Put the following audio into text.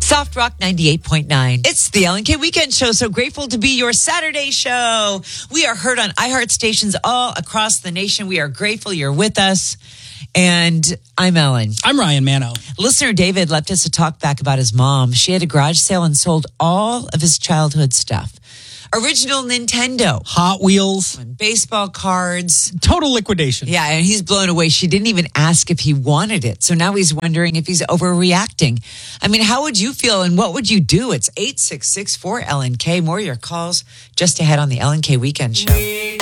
Soft Rock 98.9. It's the Ellen K Weekend Show. So grateful to be your Saturday show. We are heard on iHeart stations all across the nation. We are grateful you're with us. And I'm Ellen. I'm Ryan Mano. Listener David left us a talk back about his mom. She had a garage sale and sold all of his childhood stuff. Original Nintendo. Hot Wheels. Baseball cards. Total liquidation. Yeah, and he's blown away. She didn't even ask if he wanted it. So now he's wondering if he's overreacting. I mean, how would you feel and what would you do? It's 866-4LNK. More of your calls just ahead on the Ellen K Weekend Show.